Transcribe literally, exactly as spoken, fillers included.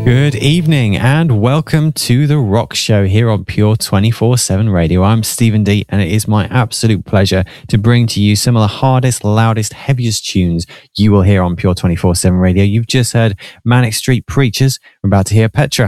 Good evening and welcome to The Rock Show here on Pure twenty-four seven Radio. I'm Stephen D and it is my absolute pleasure to bring to you some of the hardest, loudest, heaviest tunes you will hear on Pure twenty-four seven Radio. You've just heard Manic Street Preachers. We're about to hear Petra